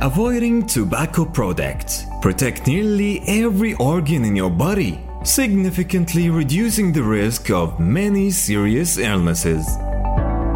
Avoiding tobacco products protect nearly every organ in your body, significantly reducing the risk of many serious illnesses.